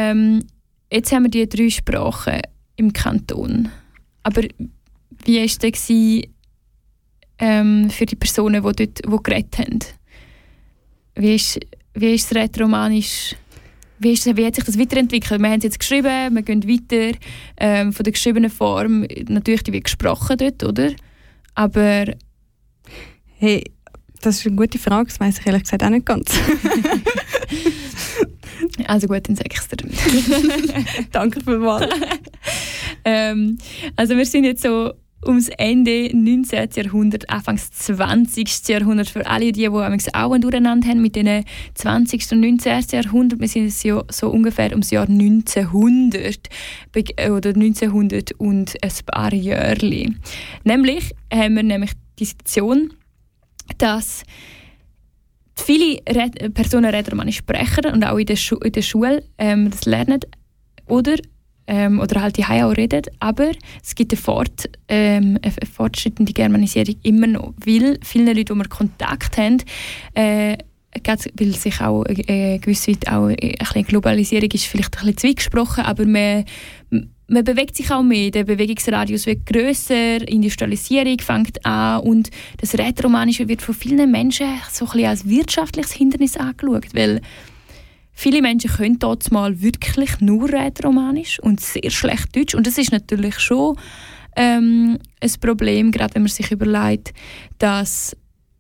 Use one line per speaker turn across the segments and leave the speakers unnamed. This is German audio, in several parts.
Jetzt haben wir die 3 Sprachen im Kanton. Aber wie war es denn, für die Personen, die dort geredet haben? Wie ist das Rätoromanisch? Wie hat sich das weiterentwickelt? Wir haben es jetzt geschrieben, wir gehen weiter. Von der geschriebenen Form, natürlich die wird gesprochen dort, oder? Aber...
Hey, das ist eine gute Frage, das weiss ich ehrlich gesagt auch nicht ganz.
Also gut, dann sage ich es dir.
Danke vielmals.
Also wir sind jetzt so ums Ende 19. Jahrhundert, Anfangs 20. Jahrhundert, für alle die auch ein Durcheinander haben mit den 20. und 19. Jahrhundert. Wir sind jetzt ja so ungefähr ums Jahr 1900 oder 1900 und ein paar Jahre. Nämlich haben wir die Situation, dass viele Personen Rätoromanisch sprechen und auch in der Schule das lernen oder halt die auch reden, aber es gibt eine fortschreitende Germanisierung immer noch, weil viele Leute, die wir Kontakt haben, weil sich auch gewisse Zeit auch ein bisschen Globalisierung ist vielleicht ein bisschen zu weit gesprochen, aber man bewegt sich auch mehr, der Bewegungsradius wird grösser, Industrialisierung fängt an und das Rätoromanische wird von vielen Menschen so ein bisschen als wirtschaftliches Hindernis angeschaut, weil viele Menschen können dort mal wirklich nur Rätoromanisch und sehr schlecht Deutsch und das ist natürlich schon ein Problem, gerade wenn man sich überlegt, dass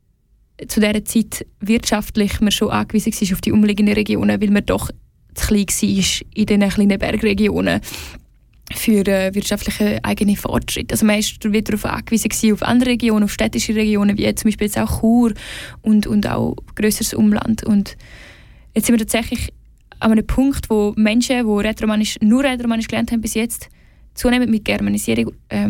zu dieser Zeit wirtschaftlich man schon angewiesen war auf die umliegenden Regionen, weil man doch zu klein war in den kleinen Bergregionen für wirtschaftliche eigene Fortschritte. Also man war wieder darauf angewiesen auf andere Regionen, auf städtische Regionen, wie zum Beispiel jetzt auch Chur und auch grösseres Umland. Und jetzt sind wir tatsächlich an einem Punkt, wo Menschen, die nur Rätoromanisch gelernt haben bis jetzt, zunehmend mit Germanisierung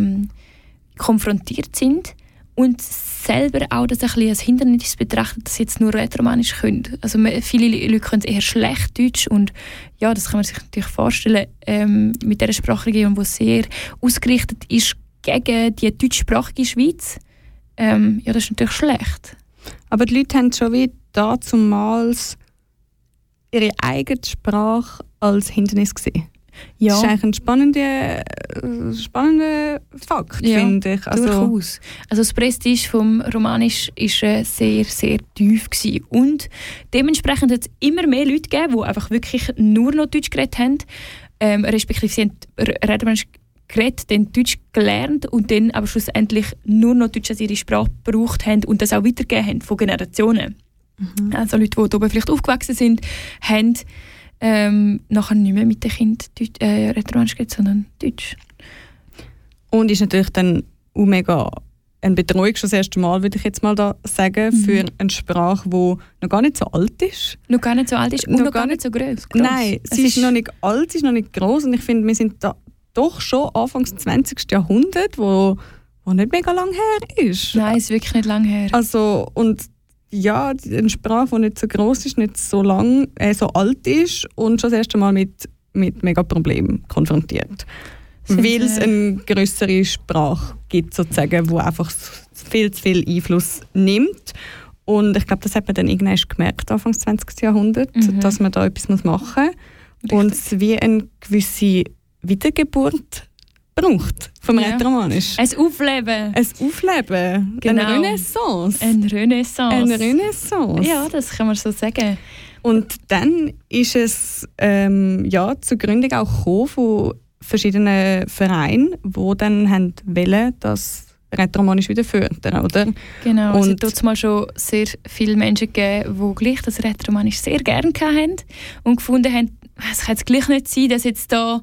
konfrontiert sind und selber auch das ein bisschen als Hindernis betrachten, dass sie jetzt nur Rätoromanisch können. Also viele Leute können eher schlecht Deutsch und ja, das kann man sich natürlich vorstellen, mit dieser Sprachregion, die sehr ausgerichtet ist gegen die deutschsprachige Schweiz. Ja, das ist natürlich schlecht.
Aber die Leute haben schon wie dazumals ihre eigene Sprache als Hindernis gesehen. Ja. Das ist eigentlich ein spannender Fakt, ja, finde ich.
Durchaus. Also das Prestige vom Romanisch war sehr, sehr tief gewesen. Und dementsprechend hat es immer mehr Leute gegeben, die einfach wirklich nur noch Deutsch geredet haben, respektive sie haben Rätoromanisch geredet, dann Deutsch gelernt und dann aber schlussendlich nur noch Deutsch als ihre Sprache gebraucht haben und das auch weitergegeben haben von Generationen. Mhm. Also Leute, die oben vielleicht aufgewachsen sind, haben nachher nicht mehr mit den Kindern Rätoromanisch geredet, sondern Deutsch.
Und ist natürlich dann auch mega eine Betreuung schon das erste Mal, würde ich jetzt mal da sagen, für eine Sprache, die noch gar nicht so alt ist.
Noch gar nicht so alt ist und noch gar nicht so gross.
Nein, sie ist noch nicht alt, sie ist noch nicht gross und ich finde, wir sind da doch schon Anfangs 20. Jahrhundert, wo nicht mega lang her ist.
Nein, es ist wirklich nicht lang her.
Also, und ja, eine Sprache, die nicht so gross ist, nicht so lang, so alt ist und schon das erste Mal mit mega Problemen konfrontiert. Weil es eine grössere Sprache gibt, sozusagen, die einfach viel zu viel Einfluss nimmt. Und ich glaube, das hat man dann irgendwann gemerkt, Anfang des 20. Jahrhunderts, dass man da etwas machen muss. Und es wie eine gewisse Wiedergeburt braucht vom Rätoromanisch.
Ein Aufleben.
Genau. Eine Renaissance.
Eine Renaissance.
Ja,
das kann man so sagen.
Und dann ist es zur Gründung auch gekommen von verschiedenen Vereinen, die dann wollen, dass Rätoromanisch wieder fördern, oder?
Genau, und es hat mal schon sehr viele Menschen gegeben, die gleich das Rätoromanisch sehr gerne hatten und gefunden haben, es kann jetzt gleich nicht sein, dass jetzt da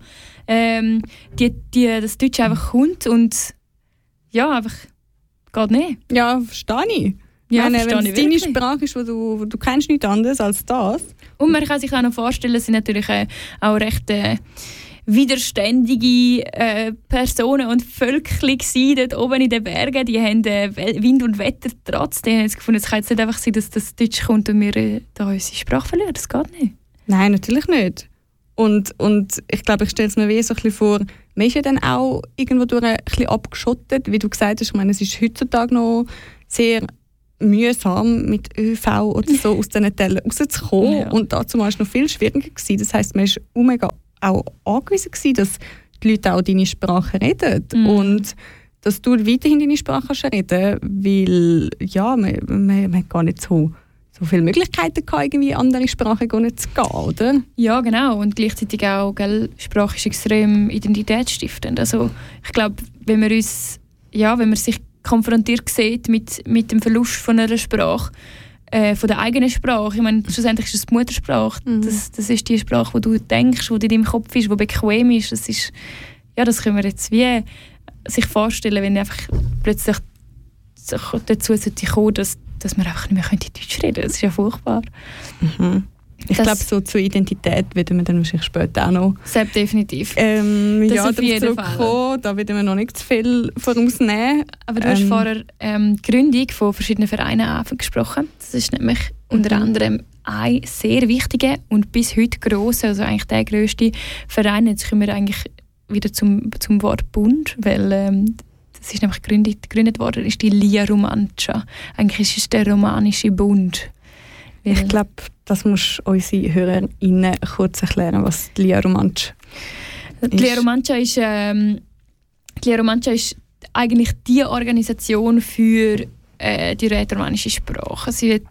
das Deutsch einfach kommt und ja, einfach geht nicht.
Ja, verstehe ich.
Ja,
wenn es deine Sprache ist, du kennst nichts anderes als das.
Und man kann sich auch noch vorstellen, es sind natürlich auch recht widerständige Personen und Völkchen dort oben in den Bergen. Die haben Wind und Wetter trotzdem. Die haben gefunden, es kann jetzt nicht einfach sein, dass das Deutsch kommt und wir da unsere Sprache verlieren. Das geht nicht.
Nein, natürlich nicht. Und ich glaube, ich stelle es mir wie so ein bisschen vor, man ist ja dann auch irgendwo durch ein bisschen abgeschottet, wie du gesagt hast. Ich meine, es ist heutzutage noch sehr mühsam, mit ÖV oder so aus diesen Tälern rauszukommen. Ja. Und dazu war es noch viel schwieriger gewesen. Das heisst, man ist mega auch angewiesen gewesen, dass die Leute auch deine Sprache reden. Und dass du weiterhin deine Sprache kannst reden, weil ja, man hat gar nicht so viele Möglichkeiten gehabt, irgendwie andere Sprachen zu gehen, oder?
Ja, genau. Und gleichzeitig auch, gell, Sprache ist extrem identitätsstiftend. Also ich glaube, wenn man sich konfrontiert sieht mit dem Verlust von einer Sprache, von der eigenen Sprache, ich meine, schlussendlich ist es die Muttersprache. Das ist die Sprache, die du denkst, die in deinem Kopf ist, die bequem ist. Das können wir jetzt wie sich vorstellen, wenn einfach plötzlich dazu kommen, dass man einfach nicht mehr Deutsch reden könnte. Das ist ja furchtbar.
Ich glaube, so zur Identität werden wir dann wahrscheinlich später auch noch
definitiv.
Darauf zurückkommen. Da werden wir noch nicht zu viel vorausnehmen.
Aber du hast vorher die Gründung von verschiedenen Vereinen angesprochen. Das ist nämlich unter anderem ein sehr wichtiger und bis heute grosser, also eigentlich der grösste Verein. Jetzt kommen wir eigentlich wieder zum Wort Bund, weil das ist nämlich gegründet worden, ist die Lia Romancia. Eigentlich ist es der romanische Bund.
Ich glaube, das muss unsere HörerInnen kurz erklären, was die Lia Romancia ist. Die Lia Romancia ist eigentlich die Organisation für die rätoromanische Sprache.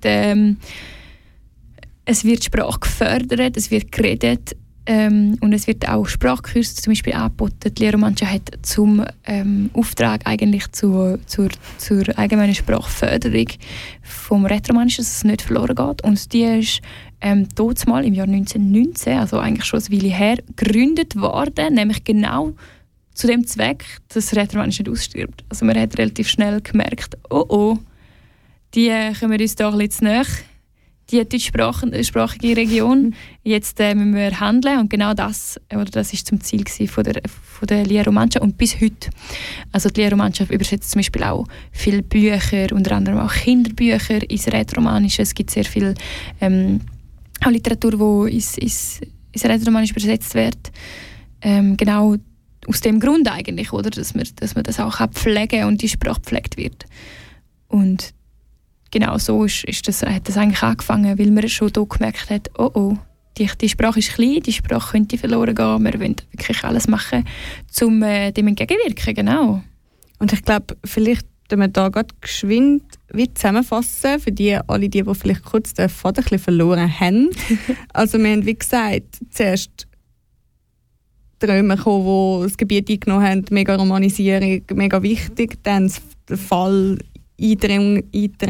Es wird Sprache gefördert, es wird geredet. Und es wird auch Sprachkurse zum Beispiel angeboten. Die Lia Romancia hat zum Auftrag eigentlich zur allgemeinen Sprachförderung vom Rätoromanischen, dass es nicht verloren geht. Und die ist dort mal im Jahr 1919, also eigentlich schon eine Weile her, gegründet worden, nämlich genau zu dem Zweck, dass das Rätoromanisch nicht ausstirbt. Also man hat relativ schnell gemerkt, die kommen uns da ein bisschen zu nahe, die deutschsprachige Region. Jetzt müssen wir handeln und genau das ist zum Ziel von der Lia Romancia und bis heute. Also die Lia Romancia übersetzt zum Beispiel auch viele Bücher, unter anderem auch Kinderbücher ins Rätoromanische. Es gibt sehr viel auch Literatur, die ins Rätoromanische übersetzt wird. Genau aus dem Grund eigentlich, oder? Dass man das auch pflegen und die Sprache gepflegt wird. Und genau so hat das eigentlich angefangen, weil man schon hier gemerkt hat, die Sprache ist klein, die Sprache könnte verloren gehen, wir wollen wirklich alles machen, um dem entgegenwirken, genau. Und ich glaube, vielleicht wir da gerade geschwind zusammenfassen, für alle, die vielleicht kurz den Faden ein bisschen verloren haben. Also wir haben, wie gesagt, zuerst die Römer gekommen, die das Gebiet eingenommen haben, mega Romanisierung, mega wichtig, dann der Fall Eindringung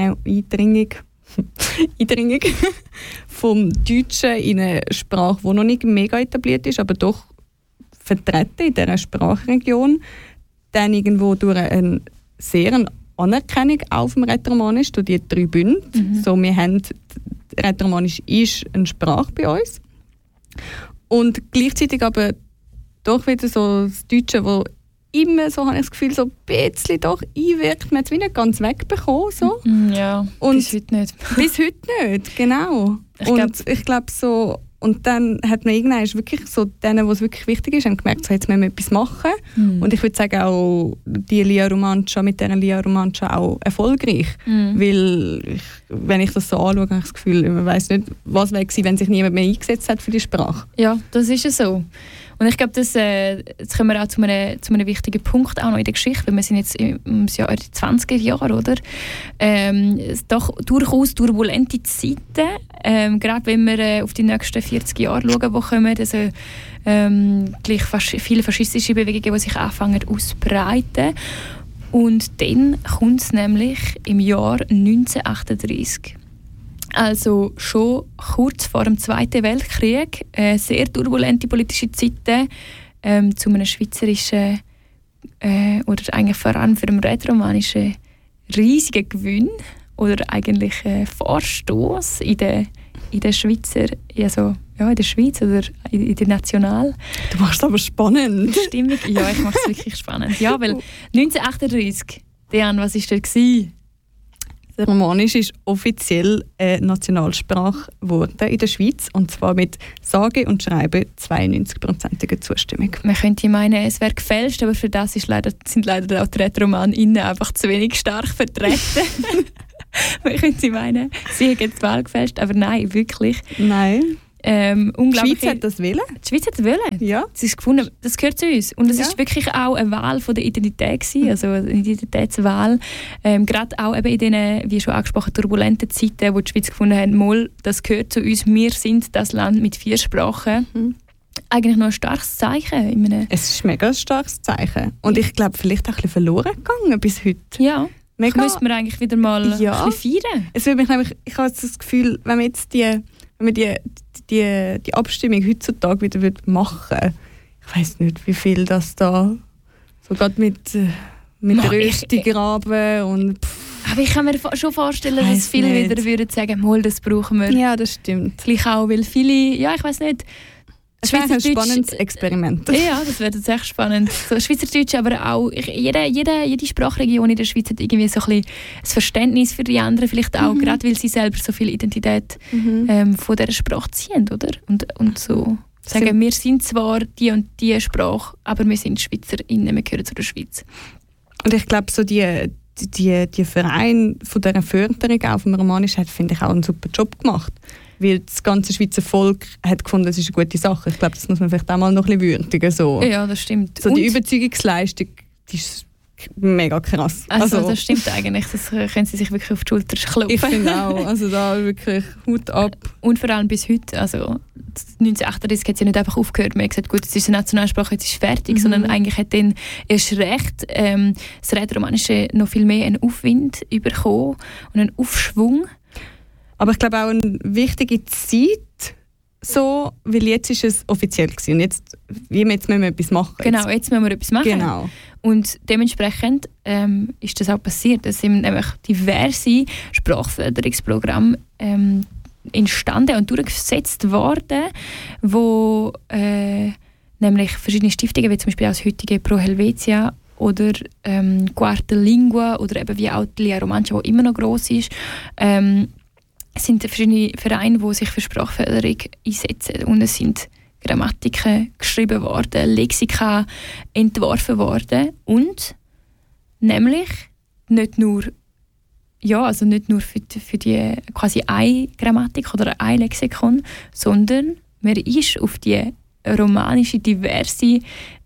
vom Deutschen in eine Sprache, die noch nicht mega etabliert ist, aber doch vertreten in dieser Sprachregion. Dann irgendwo durch eine sehr Anerkennung auf dem Rätoromanisch durch die 3 Bünde. So, wir haben, Rätoromanisch ist eine Sprache bei uns. Und gleichzeitig aber doch wieder so das Deutsche, wo immer, so habe ich das Gefühl, so ein bisschen doch einwirkt. Man hat es wie nicht ganz wegbekommen. So.
Ja,
und
bis heute nicht.
Bis heute nicht, genau. Ich glaube so, und dann hat man irgendwann wirklich so denen, wo es wirklich wichtig ist, haben gemerkt, so, jetzt müssen wir etwas machen. Und ich würde sagen auch die Lia Romancia, mit dieser Lia Romancia auch erfolgreich. Weil, wenn ich das so anschaue, habe ich das Gefühl, man weiss nicht, was wäre gewesen, wenn sich niemand mehr eingesetzt hat für die Sprache.
Ja, das ist es so. Und ich glaube, jetzt kommen wir auch zu einem wichtigen Punkt auch noch in der Geschichte, weil wir sind jetzt im Jahr 20er Jahre, oder? Doch durchaus turbulente Zeiten, gerade wenn wir auf die nächsten 40 Jahre schauen, wo kommen, also gleich viele faschistische Bewegungen, die sich anfangen auszubreiten. Und dann kommt es nämlich im Jahr 1938. Also schon kurz vor dem Zweiten Weltkrieg, sehr turbulente politische Zeiten, zu einem schweizerischen oder eigentlich vor allem für den rätoromanischen riesigen Gewinn oder eigentlich Vorstoß in der Schweizer, also ja, in der Schweiz oder in der National.
Du machst es aber spannend.
Stimmung. Ja, ich mache es wirklich spannend. Ja, weil 1938, Diane, was war dort?
Der Romanisch ist offiziell eine Nationalsprache geworden in der Schweiz, und zwar mit sage und schreibe 92%iger Zustimmung.
Man könnte meinen, es wäre gefälscht, aber für das sind leider auch die RätoromanInnen einfach zu wenig stark vertreten. Man könnte meinen, sie hätten die Wahl gefälscht, aber nein, wirklich.
Nein. Die Schweiz hat das wollen.
Die Schweiz hat das wollen.
Ja.
Sie ist gefunden, das gehört zu uns. Und es ist wirklich auch eine Wahl von der Identität gewesen, also eine Identitätswahl. Gerade auch eben in diesen, wie schon angesprochen, turbulenten Zeiten, wo die Schweiz gefunden hat, mal, das gehört zu uns, wir sind das Land mit 4 Sprachen. Eigentlich noch ein starkes Zeichen.
Es ist mega ein starkes Zeichen. Und ich glaube, vielleicht auch ein bisschen verloren gegangen bis heute.
Ja. Mega. Müssen wir eigentlich wieder mal ein bisschen feiern.
Es wird mich nämlich, ich habe das Gefühl, wenn wir jetzt die Abstimmung heutzutage wieder machen würde, ich weiss nicht, wie viel das da so gerade mit Röstigraben und
aber ich kann mir schon vorstellen, dass viele wieder würden sagen, mal, das brauchen wir.
Ja, das stimmt.
Vielleicht auch, weil viele, ja, ich weiss nicht.
Es wäre ein spannendes Experiment.
Ja, das wäre tatsächlich spannend. So, Schweizerdeutsch, aber auch jede Sprachregion in der Schweiz hat irgendwie so ein bisschen das Verständnis für die anderen, vielleicht auch, gerade weil sie selber so viel Identität von dieser Sprache ziehen, oder? Und so sagen, wir sind zwar die und die Sprache, aber wir sind SchweizerInnen, wir gehören zu der Schweiz.
Und ich glaube, so die Vereine von dieser Förderung auf dem Romanisch hat, finde ich, auch einen super Job gemacht. Weil das ganze Schweizer Volk hat gefunden, das ist eine gute Sache. Ich glaube, das muss man vielleicht auch mal noch ein bisschen würdigen. So.
Ja, das stimmt.
So die Überzeugungsleistung, die ist mega krass.
Also das stimmt eigentlich. Das können sie sich wirklich auf die Schulter klopfen.
Ich finde auch. Also da wirklich Hut ab.
Und vor allem bis heute. Also 1938 hat sie nicht einfach aufgehört. Man hat gesagt, gut, es ist eine Nationalsprache, jetzt ist es fertig. Sondern eigentlich hat dann erst recht das Rätoromanische noch viel mehr einen Aufwind bekommen und einen Aufschwung.
Aber ich glaube auch eine wichtige Zeit, so, weil jetzt ist es offiziell gewesen. Und jetzt müssen wir etwas machen.
Genau, jetzt müssen wir etwas machen.
Genau.
Und dementsprechend ist das auch passiert. Es sind nämlich diverse Sprachförderungsprogramme entstanden und durchgesetzt worden, wo nämlich verschiedene Stiftungen, wie zum Beispiel das heutige Pro Helvetia oder Quarta Lingua oder eben wie auch die Lia Romancia, die immer noch gross ist, es sind verschiedene Vereine, die sich für Sprachförderung einsetzen. Und es sind Grammatiken geschrieben worden, Lexika entworfen worden. Und nämlich nicht nur für die quasi eine Grammatik oder ein Lexikon, sondern man ist auf die romanische Diversität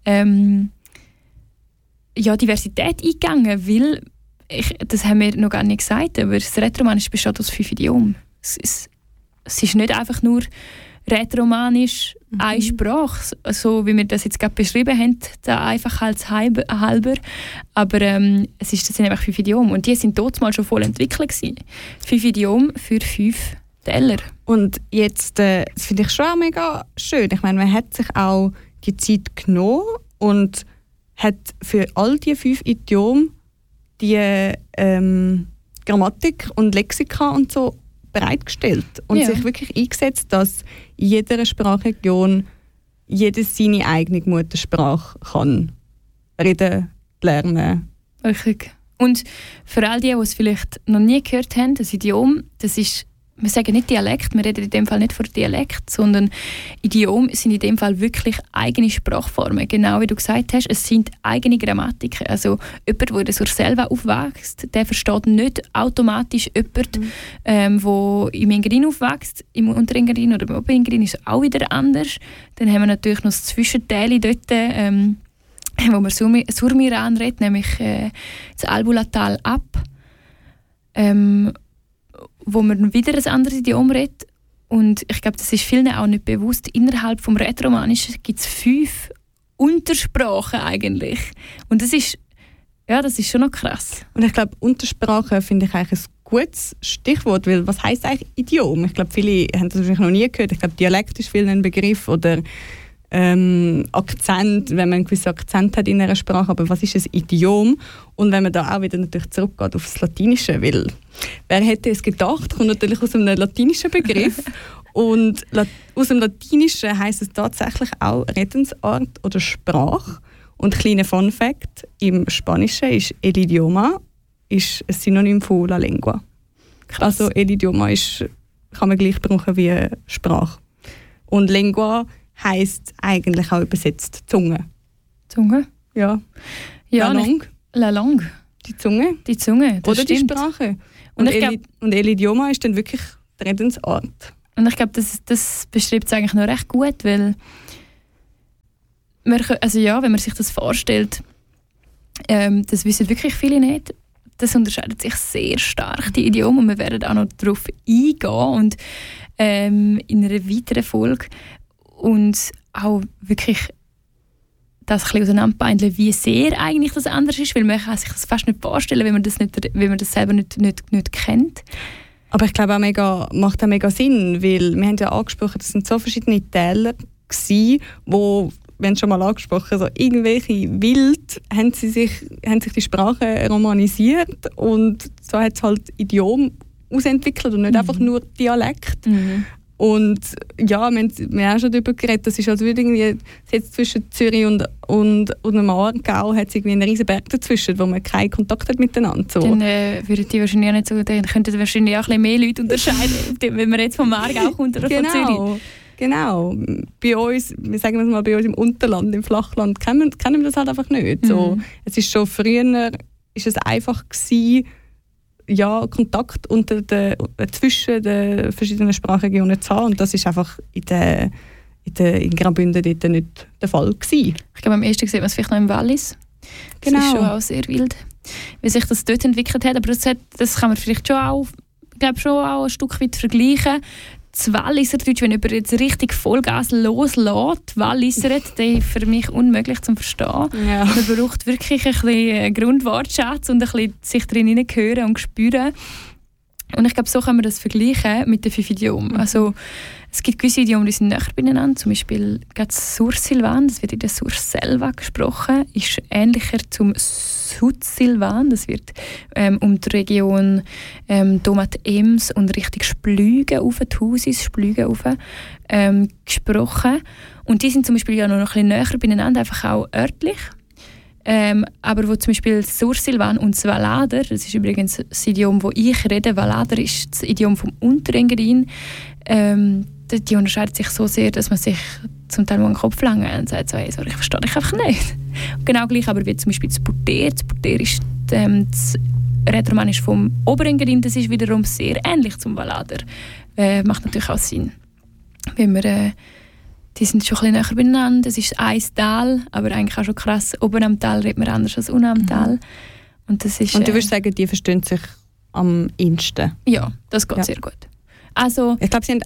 eingegangen, weil das haben wir noch gar nicht gesagt, aber das Rätoromanisch besteht aus 5 Idiomen. Es ist nicht einfach nur Rätoromanisch eine Sprache, so wie wir das jetzt gerade beschrieben haben, da einfach als halber. Aber das sind einfach 5 Idiomen und die sind dort mal schon voll entwickelt gewesen. 5 Idiomen für 5 Teller.
Und jetzt, das finde ich schon auch mega schön. Ich meine, man hat sich auch die Zeit genommen und hat für all die 5 Idiome die Grammatik und Lexika und so bereitgestellt und sich wirklich eingesetzt, dass in jeder Sprachregion jeder seine eigene Muttersprache kann reden, lernen.
Richtig. Und für all die es vielleicht noch nie gehört haben, das Idiom, das ist, wir sagen nicht Dialekt, wir reden in dem Fall nicht von Dialekt, sondern Idiom sind in dem Fall wirklich eigene Sprachformen. Genau wie du gesagt hast, es sind eigene Grammatiken. Also jemand, der in der Surselva aufwächst, der versteht nicht automatisch jemand, der im Engadin aufwächst. Im Unterengadin oder im Oberengadin ist es auch wieder anders. Dann haben wir natürlich noch das Zwischenteil dort, wo man Surmiran redet, nämlich das Albulatal ab. Wo man wieder ein anderes Idiom redet. Und ich glaube, das ist vielen auch nicht bewusst. Innerhalb des Rätoromanischen gibt es 5 Untersprachen eigentlich. Und das ist schon noch krass.
Und ich glaube, Untersprachen finde ich eigentlich ein gutes Stichwort, weil was heisst eigentlich Idiom? Ich glaube, viele haben das wahrscheinlich noch nie gehört. Ich glaube, Dialekt ist vielen ein Begriff oder Akzent, wenn man einen gewissen Akzent hat in einer Sprache, aber was ist ein Idiom? Und wenn man da auch wieder natürlich zurückgeht auf das Latinische, weil wer hätte es gedacht, kommt natürlich aus einem latinischen Begriff und aus dem Latinischen heisst es tatsächlich auch Redensart oder Sprache. Und kleiner Fun Fact, im Spanischen ist el idioma ist ein Synonym von la lengua. Krass. Also el idioma kann man gleich brauchen wie Sprache. Und lengua heisst eigentlich auch übersetzt Zunge.
Zunge?
Ja.
La langue. La langue.
Die Zunge.
Die Zunge, das
oder
stimmt.
Die Sprache. Und el idioma ist dann wirklich die Redensart.
Und ich glaube, das beschreibt es eigentlich noch recht gut, weil wenn man sich das vorstellt, das wissen wirklich viele nicht. Das unterscheidet sich sehr stark, die Idiome, und wir werden auch noch darauf eingehen und in einer weiteren Folge und auch wirklich das ein bisschen auseinanderbeindeln, wie sehr eigentlich das anders ist, weil man kann sich das fast nicht vorstellen, wenn man das selber nicht kennt.
Aber ich glaube, macht auch mega Sinn, weil wir haben ja angesprochen, das sind so verschiedene Täler gewesen, wo, wir haben schon mal angesprochen, so irgendwelche wild haben sich die Sprache romanisiert und so hat es halt Idiom ausentwickelt und nicht einfach nur Dialekt. Und ja, wir haben auch schon darüber geredet, das ist also irgendwie jetzt zwischen Zürich und dem Aargau hat es irgendwie einen riesen Berg dazwischen, wo man keinen Kontakt hat miteinander. So.
Dann würden die wahrscheinlich auch nicht so, dann könnten wahrscheinlich auch ein bisschen mehr Leute unterscheiden, wenn man jetzt vom Aargau kommt oder von Zürich.
Genau. Bei uns, sagen wir mal, bei uns im Unterland, im Flachland, kennen wir das halt einfach nicht. So, es ist schon früher ist es einfach gewesen, ja, Kontakt zwischen den verschiedenen Sprachregionen zu haben. Und das ist einfach in Graubünden dort nicht der Fall gewesen.
Ich glaube, am ehesten sieht man es vielleicht noch im Wallis. Das ist schon auch sehr wild, wie sich das dort entwickelt hat. Aber das kann man vielleicht schon auch ein Stück weit vergleichen. Das Walliserdeutsch, wenn jemand jetzt richtig Vollgas loslässt, Walliseret, das ist für mich unmöglich zu verstehen. Ja. Man braucht wirklich ein bisschen Grundwortschatz und ein bisschen sich drin hineinhören und spüren. Und ich glaube, so kann man das vergleichen mit den 5 Idiomen. Also, es gibt gewisse Idiomen, die sind näher beieinander. Zum Beispiel das Sursilvan, das wird in der Surselva gesprochen, ist ähnlicher zum Südsilvan. Das wird um die Region Domat-Ems und Richtung Splügen rauf, die Husis, Splügen rauf, gesprochen. Und die sind zum Beispiel ja noch ein bisschen näher beieinander, einfach auch örtlich. Aber wo zum Beispiel Sursilvan und das Valader, das ist übrigens das Idiom, das ich rede, Valader ist das Idiom vom Unterengadin, die unterscheiden sich so sehr, dass man sich zum Teil mal an den Kopf langt und sagt so, hey, sorry, ich verstehe dich einfach nicht. Genau gleich aber wie zum Beispiel das Puter. Das Puter ist das Rätoromanisch vom Oberengadin, das ist wiederum sehr ähnlich zum Valader. Macht natürlich auch Sinn. Wenn wir, die sind schon ein bisschen näher beieinander. Das ist ein Tal, aber eigentlich auch schon krass. Oben am Tal redet man anders als unten am Tal. Und du
würdest sagen, die verstehen sich am ehesten?
Ja, das geht sehr gut. Also,
ich glaube, sie haben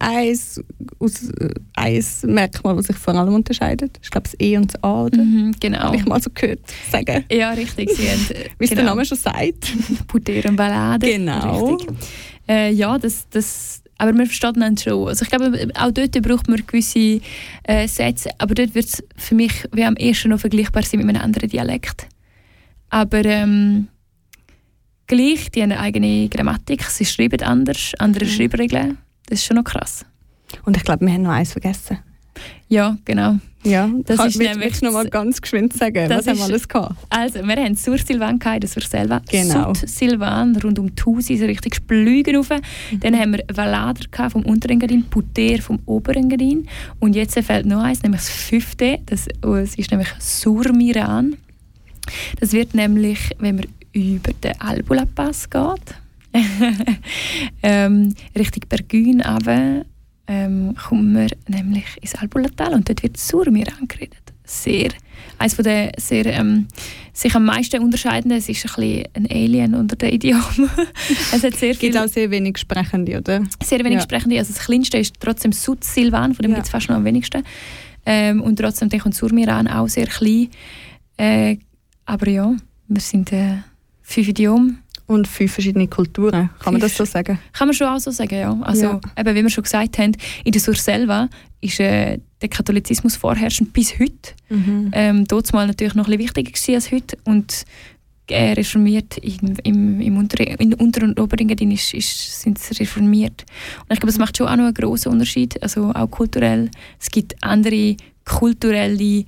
ein Merkmal, das sich vor allem unterscheidet. Ich glaube, das E und das A, oder?
Genau.
Habe ich mal so gehört sagen.
Ja, richtig. Sie haben,
wie es der Name schon sagt.
Puter und Ballade.
Genau.
Ja, aber man versteht ihn schon. Also ich glaube, auch dort braucht man gewisse Sätze, aber dort wird es für mich wie am ehesten noch vergleichbar sein mit einem anderen Dialekt. Aber gleich, die haben eine eigene Grammatik, sie schreiben anders, andere Schreibregeln. Das ist schon noch krass.
Und ich glaube, wir haben noch eins vergessen.
Ja, genau.
Ja, das willst du noch mal ganz geschwind sagen, was haben wir alles gehabt?
Also, wir haben Sursilvan gehabt, das Surselva,
genau.
Südsilvan, rund um die Husi, so richtig Splügen rauf. Dann haben wir Valader gehabt vom Unterengadin, Puter vom Oberengadin. Und jetzt fehlt noch eins, nämlich das 5. Das ist nämlich Surmiran. Das wird nämlich, wenn man über den Albula-Pass geht, Richtung Bergün runter, kommt man nämlich ins Albula-Tal und dort wird Surmiran geredet. Eines von den sich am meisten unterscheidenden, es ist ein bisschen ein Alien unter den Idiomen. Es hat sehr
gibt auch sehr wenig Sprechende, oder?
Sehr wenig Sprechende. Also das kleinste ist trotzdem Südsilvan, von dem gibt es fast noch am wenigsten. Und trotzdem kommt Surmiran auch sehr klein. Aber ja, wir sind 5 Idiomen.
Und 5 verschiedene Kulturen, kann man das so sagen?
Kann man schon auch so sagen, ja. Also, eben, wie wir schon gesagt haben, in der Surselva ist der Katholizismus vorherrschend bis heute. Dort mal natürlich noch ein bisschen wichtiger als heute. Und reformiert im Unter- und Oberengadin sind sie reformiert. Und ich glaube, das macht schon auch noch einen grossen Unterschied, also auch kulturell. Es gibt andere kulturelle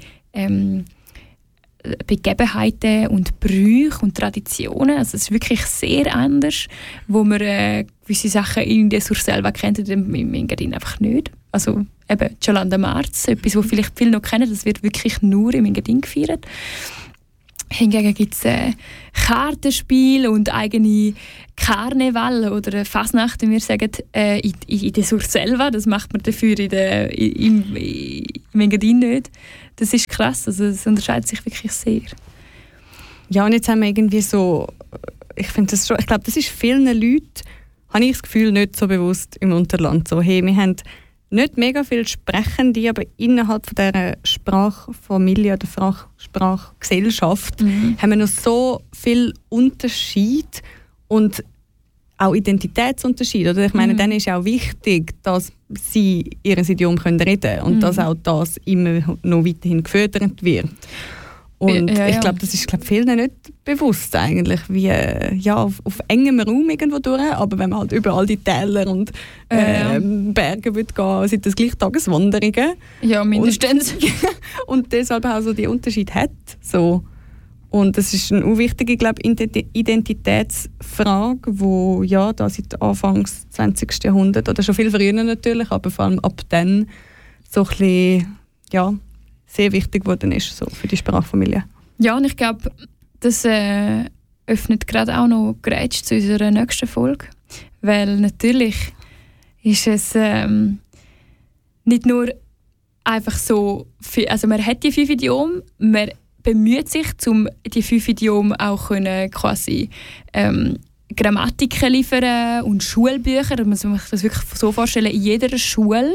Begebenheiten und Brüche und Traditionen. Also es ist wirklich sehr anders, wo man gewisse Sachen in der Surselva kennt und im Engadin einfach nicht. Also eben Cholanda Marz, etwas, was vielleicht viele noch kennen, das wird wirklich nur im Engadin gefeiert. Hingegen gibt es Kartenspiele und eigene Karneval oder Fasnacht, wie wir sagen, in der Surselva. Das macht man dafür im Engadin nicht. Das ist krass, also es unterscheidet sich wirklich sehr.
Ja, und jetzt haben wir irgendwie so, ich glaube, das ist vielen Leuten, habe ich das Gefühl, nicht so bewusst im Unterland. So, hey, wir haben nicht mega viele Sprechende, aber innerhalb von dieser Sprachfamilie oder Sprachgesellschaft haben wir noch so viel Unterschied und auch Identitätsunterschied. Oder ich meine, dann ist auch wichtig, dass sie ihr Idiom reden können und dass auch das immer noch weiterhin gefördert wird. Und ich glaube, das ist vielen nicht bewusst eigentlich, wie auf engem Raum irgendwo durch, aber wenn man halt überall die Täler und Berge will gehen, sind das gleich Tageswanderungen.
Ja, mindestens.
Und deshalb auch so die Unterschied hat. So. Und das ist eine wichtige, glaube ich, Identitätsfrage, wo da seit Anfang des 20. Jahrhunderts, oder schon viel früher natürlich, aber vor allem ab dann so ein bisschen, sehr wichtig geworden ist so für die Sprachfamilie.
Ja, und ich glaube, das öffnet gerade auch noch Grätsch zu unserer nächsten Folge. Weil natürlich ist es nicht nur einfach so, also man hat die 5 Idiome, man bemüht sich, um die 5 Idiome auch quasi Grammatiken liefern und Schulbücher. Man muss sich das wirklich so vorstellen, in jeder Schule,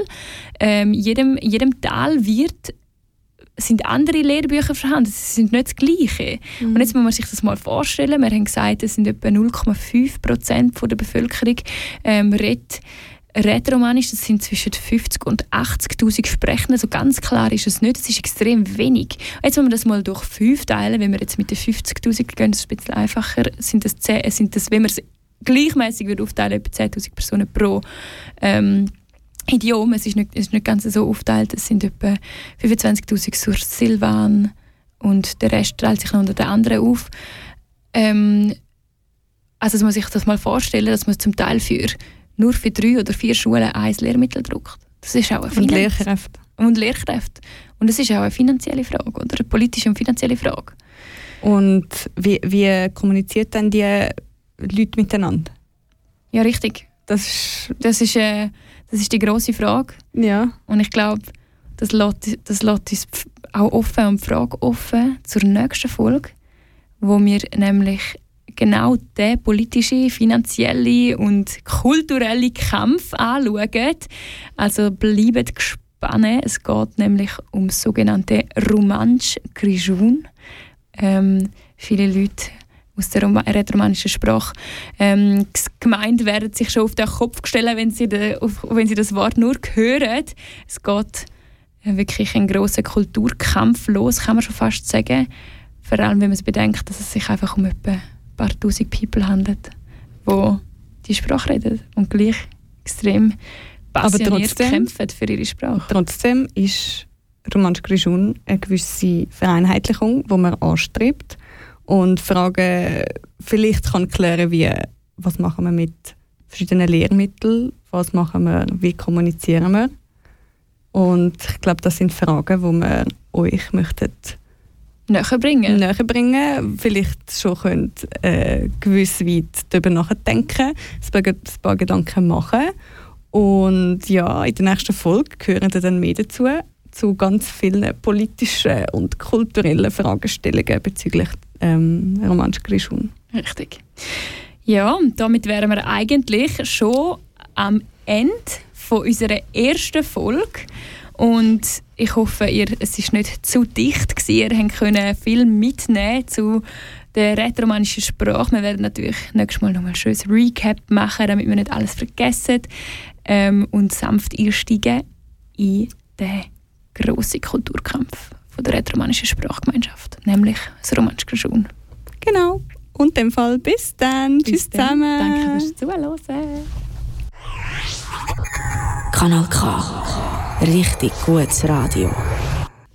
jedem Tal sind andere Lehrbücher vorhanden, sie sind nicht das Gleiche. Und jetzt muss man sich das mal vorstellen, wir haben gesagt, es sind etwa 0,5% der Bevölkerung redet Rätoromanisch, das sind zwischen 50 und 80'000 Sprechende, also ganz klar ist es nicht, das ist extrem wenig. Jetzt, wenn wir das mal durch 5 teilen, wenn wir jetzt mit den 50'000 gehen, das ist ein bisschen einfacher, sind das, wenn wir es gleichmäßig aufteilen, etwa 10'000 Personen pro Idiom. Es ist nicht ganz so aufgeteilt. Es sind etwa 25'000 Sursilvan und der Rest teilt sich noch unter den anderen auf. Also dass man sich das mal vorstellen, dass man zum Teil nur für 3 oder 4 Schulen ein Lehrmittel druckt. Das ist auch eine
und Lehrkräfte.
Und Lehrkräfte. Und das ist auch eine finanzielle Frage, oder eine politische und finanzielle Frage.
Und wie kommunizieren dann die Leute miteinander?
Ja, richtig. Das ist die grosse Frage.
Ja.
Und ich glaube, das lässt uns auch offen und Frage offen zur nächsten Folge, wo wir nämlich genau den politischen, finanziellen und kulturellen Kampf anschauen. Also bleibt gespannt. Es geht nämlich um das sogenannte Romansch Grischun. Viele Leute aus der rätoromanischen Sprache gemeint werden sich schon auf den Kopf gestellt, wenn sie das Wort nur hören. Es geht wirklich ein grosser Kulturkampf los, kann man schon fast sagen. Vor allem, wenn man es bedenkt, dass es sich einfach um etwa ein paar tausend People handelt, die die Sprache reden und gleich extrem passioniert kämpfen für ihre Sprache.
Trotzdem ist Romansch Grischun eine gewisse Vereinheitlichung, die man anstrebt. Und Fragen vielleicht kann klären, was machen wir mit verschiedenen Lehrmitteln, was machen wir, wie kommunizieren wir. Und ich glaube, das sind Fragen, die wir euch möchten näher bringen. Vielleicht schon könnt gewiss weit darüber nachdenken, ein paar Gedanken machen. Und ja, in der nächsten Folge hören wir dann mehr dazu, zu ganz vielen politischen und kulturellen Fragestellungen bezüglich Romansch Grischun.
Richtig. Ja, und damit wären wir eigentlich schon am Ende von unserer ersten Folge. Und ich hoffe, es war nicht zu dicht gewesen. Ihr könnt viel mitnehmen zu der rätoromanischen Sprache. Wir werden natürlich nächstes Mal noch ein schönes Recap machen, damit wir nicht alles vergessen. Und sanft einsteigen in den grossen Kulturkampf von der rätoromanischen Sprachgemeinschaft, nämlich das Romansch Grischun.
Genau. Und in dem Fall bis dann. Tschüss zusammen.
Danke fürs Zuhören.
Kanal K. Richtig gutes Radio.